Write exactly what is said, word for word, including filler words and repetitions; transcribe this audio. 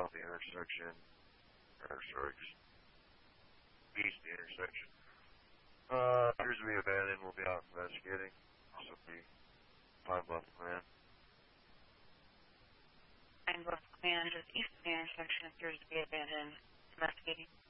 south of the intersection, or sorry, just east of the intersection. Uh, appears to be abandoned. We'll be out investigating. Also be Pine Bluff Clan. Pine Bluff Clan, just east of the intersection, appears to be abandoned. Investigating.